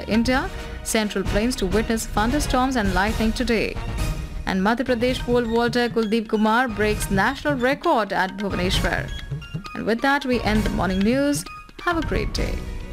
India. Central plains to witness thunderstorms and lightning today. And Madhya Pradesh pole vaulter Kuldeep Kumar breaks national record at Bhubaneswar. And with that, we end the morning news. Have a great day.